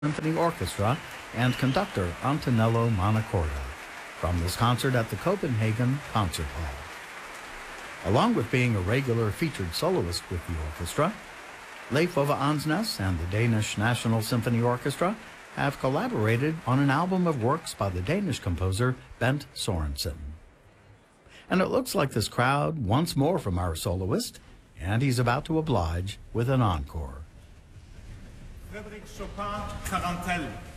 Symphony Orchestra and conductor Antonello Monacorda from this concert at the Copenhagen Concert Hall. Along with being a regular featured soloist with the orchestra, Leif Ove Ansnes and the Danish National Symphony Orchestra have collaborated on an album of works by the Danish composer Bent Sorensen. And it looks like this crowd wants more from our soloist, and he's about to oblige with an encore. Frédéric Chopin, Tarantelle.